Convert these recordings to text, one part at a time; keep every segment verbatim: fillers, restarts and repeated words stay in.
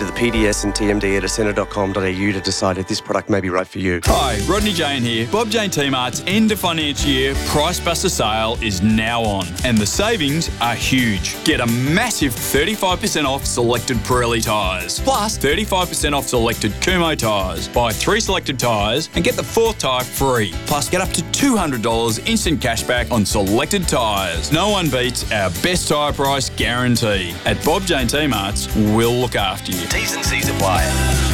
to the P D S and T M D at ascender dot com dot a u to decide if this product may be right for you. Hi, Rodney Jane here. Bob Jane T-Mart's end of financial year Price Buster sale is now on, and the savings are huge. Get a massive thirty-five percent off selected Pirelli tyres, plus thirty-five percent off selected Kumho tyres. Buy three selected tyres and get the fourth tyre free. Plus, get up to two hundred dollars instant cashback on selected tyres. No one beats our best tyre price guarantee. At Bob Jane T-Mart's, we'll look after you. T's and C's apply.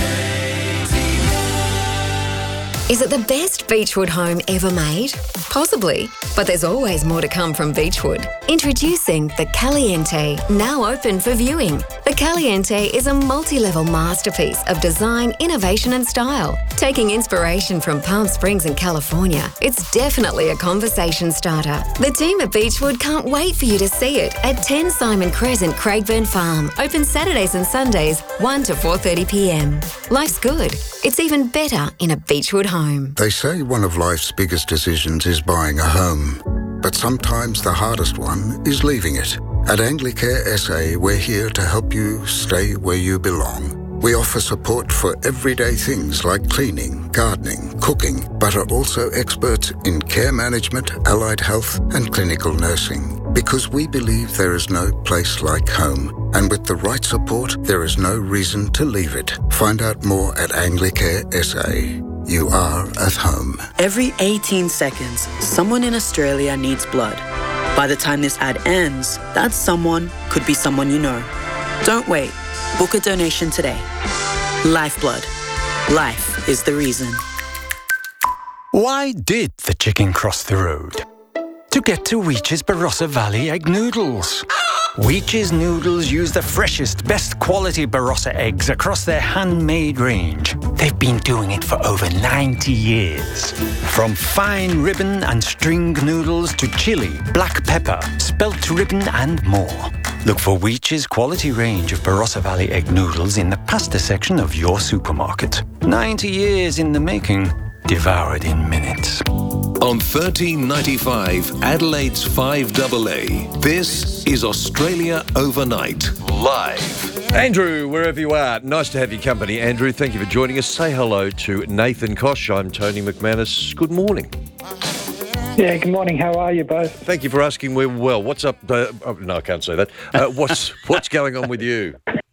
Is it the best Beechwood home ever made? Possibly, but there's always more to come from Beechwood. Introducing the Caliente, now open for viewing. The Caliente is a multi-level masterpiece of design, innovation and style. Taking inspiration from Palm Springs in California, it's definitely a conversation starter. The team at Beechwood can't wait for you to see it at ten Simon Crescent, Craigburn Farm. Open Saturdays and Sundays, one to four thirty p m. Life's good. It's even better in a Beechwood home. They say one of life's biggest decisions is buying a home. But sometimes the hardest one is leaving it. At Anglicare S A, we're here to help you stay where you belong. We offer support for everyday things like cleaning, gardening, cooking, but are also experts in care management, allied health, and clinical nursing. Because we believe there is no place like home. And with the right support, there is no reason to leave it. Find out more at Anglicare S A. You are at home. Every eighteen seconds, someone in Australia needs blood. By the time this ad ends, that someone could be someone you know. Don't wait. Book a donation today. Lifeblood. Life is the reason. Why did the chicken cross the road? To get to Weech's Barossa Valley Egg Noodles. Weech's Noodles use the freshest, best quality Barossa eggs across their handmade range. They've been doing it for over ninety years. From fine ribbon and string noodles to chili, black pepper, spelt ribbon and more. Look for Weech's quality range of Barossa Valley Egg Noodles in the pasta section of your supermarket. ninety years in the making, devoured in minutes. On thirteen ninety-five, Adelaide's five A A, this is Australia Overnight, live. Andrew, wherever you are, nice to have your company. Andrew, thank you for joining us. Say hello to Nathan Kosh. I'm Tony McManus. Good morning. Yeah, good morning. How are you both? Thank you for asking. We're well. What's up? Uh, oh, no, I can't say that. Uh, what's what's going on with you?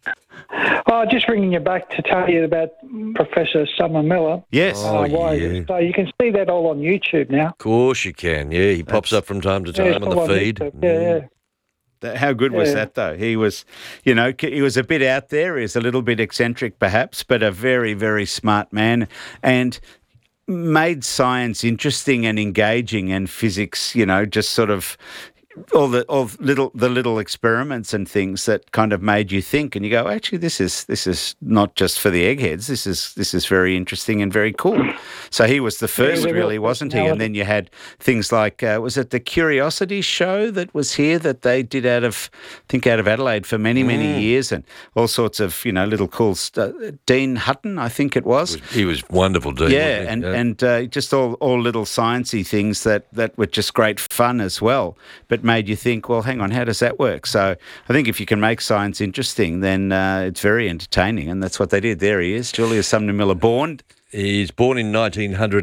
Oh, just ringing you back to tell you about Professor Summer Miller. Yes. Uh, Oh, why- yeah. So you can see that all on YouTube now. Of course you can. Yeah, he pops up from time to time Yeah, it's on the all feed. YouTube. Yeah, yeah. That- How good was Yeah. that, though? He was, you know, c- he was a bit out there. He was a little bit eccentric, perhaps, but a very, very smart man, and made science interesting and engaging, and physics, you know, just sort of all the all little the little experiments and things that kind of made you think, and you go, actually, this is this is not just for the eggheads. This is this is very interesting and very cool. So he was the first, Yeah, really, wasn't he? And then you had things like, uh, was it the Curiosity Show that was here that they did out of, I think, out of Adelaide for many many Mm. years, and all sorts of, you know, little cool stuff. Dean Hutton, I think it was. He was wonderful, Dean. Yeah, wasn't he? and Yeah. and uh, just all, all little sciencey things that, that were just great fun as well, but made you think, well, hang on, how does that work? So I think if you can make science interesting, then uh, it's very entertaining, and that's what they did. There he is, Julius Sumner Miller, born. He's born in nineteen oh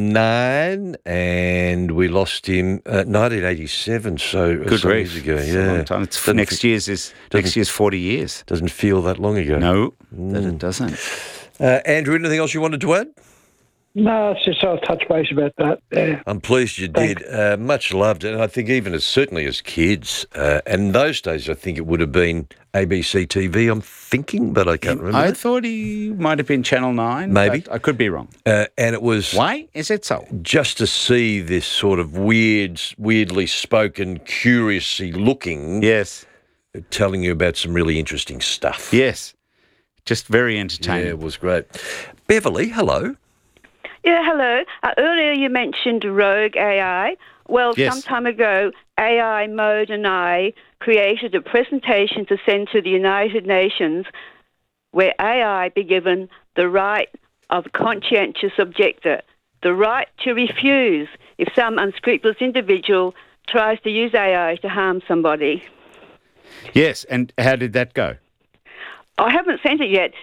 nine, and we lost him uh, nineteen eighty-seven. So Good some grief. years ago. It's a Yeah, long time. It's Doesn't next fe- year's is doesn't- next year's forty years. Doesn't feel that long ago. No, that Mm. it doesn't. Uh, Andrew, anything else you wanted to add? No, it's just I'll touch base about that. Yeah. I'm pleased you Thanks. did. Uh, much loved, and I think even as certainly as kids, uh, and in those days, I think it would have been A B C T V. I'm thinking, but I can't remember. I thought he might have been Channel Nine. Maybe. but I could be wrong. Uh, and it was Why is it so? just to see this sort of weird, weirdly spoken, curiously looking, Yes, telling you about some really interesting stuff. yes, just very Yeah, entertaining. it was great. Beverly, hello. Yeah, hello. Uh, earlier you mentioned Rogue A I. Well, Yes. some time ago, A I Mode and I created a presentation to send to the United Nations where A I be given the right of conscientious objector, the right to refuse if some unscrupulous individual tries to use A I to harm somebody. Yes, and how did that go? I haven't sent it yet.